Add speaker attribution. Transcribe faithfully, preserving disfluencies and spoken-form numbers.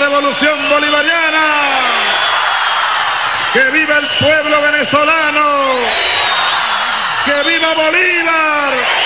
Speaker 1: revolución bolivariana. ¡Que viva el pueblo venezolano! ¡Que viva Bolívar!